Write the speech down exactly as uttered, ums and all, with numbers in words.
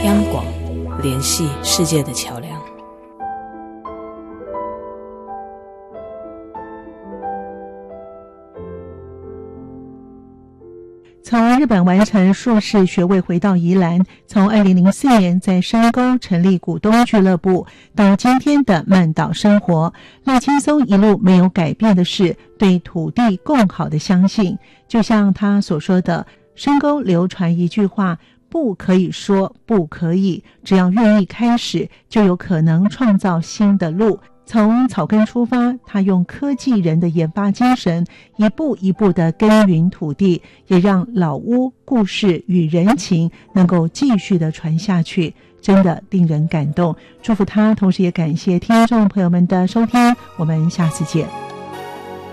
央广，联系世界的桥梁。 从日本完成硕士学位回到宜兰，从二零零四年在山沟成立股东俱乐部，到今天的曼岛生活，赖青松一路没有改变的是对土地共好的相信。就像他所说的，山沟流传一句话，不可以说不可以，只要愿意开始，就有可能创造新的路。从草根出发，他用科技人的研发精神，一步一步地耕耘土地，也让老屋故事与人情能够继续地传下去，真的令人感动。祝福他，同时也感谢听众朋友们的收听，我们下次见。